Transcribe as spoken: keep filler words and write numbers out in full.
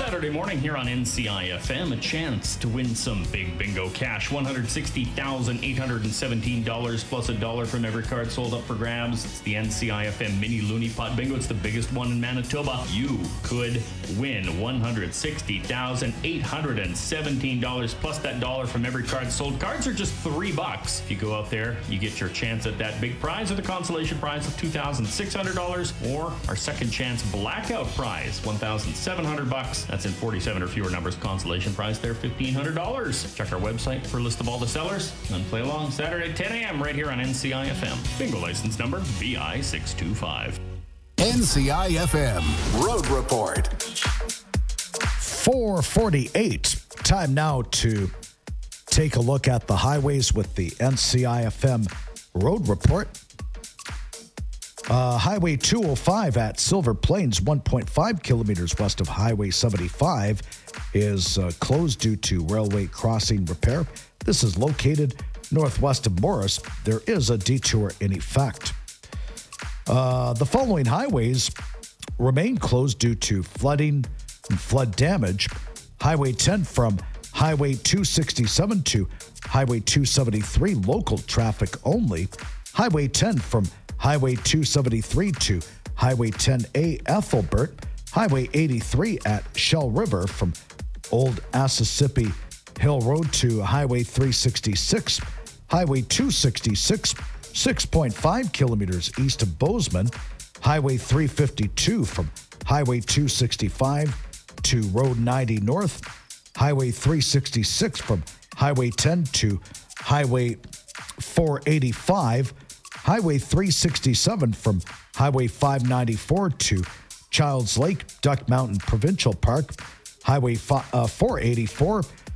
Saturday morning here on N C I F M, a chance to win some big bingo cash. one hundred sixty thousand eight hundred seventeen dollars plus a dollar from every card sold up for grabs. It's the N C I F M Mini Looney Pot Bingo. It's the biggest one in Manitoba. You could win one hundred sixty thousand eight hundred seventeen dollars plus that dollar from every card sold. Cards are just three bucks. If you go out there, you get your chance at that big prize or the consolation prize of two thousand six hundred dollars or our second chance blackout prize, one thousand seven hundred bucks. That's in forty-seven or fewer numbers. Consolation prize there, fifteen hundred dollars. Check our website for a list of all the sellers and play along Saturday ten a.m. right here on N C I F M. Bingo license number B I six two five. N C I F M Road Report. four forty-eight. Time now to take a look at the highways with the N C I F M Road Report. Uh, Highway two oh five at Silver Plains, one point five kilometers west of Highway seventy-five, is uh, closed due to railway crossing repair. This is located northwest of Morris. There is a detour in effect. Uh, the following highways remain closed due to flooding and flood damage. Highway ten from Highway two sixty-seven to Highway two seventy-three, local traffic only. Highway ten from Highway two seventy-three to Highway ten A, Ethelbert. Highway eighty-three at Shell River from Old Assissippi Hill Road to Highway three sixty-six. Highway two sixty-six, six point five kilometers east of Bozeman. Highway three fifty-two from Highway two sixty-five to Road ninety North. Highway three sixty-six from Highway ten to Highway four eighty-five. Highway three sixty-seven from Highway five ninety-four to Childs Lake, Duck Mountain Provincial Park. Highway four eighty-four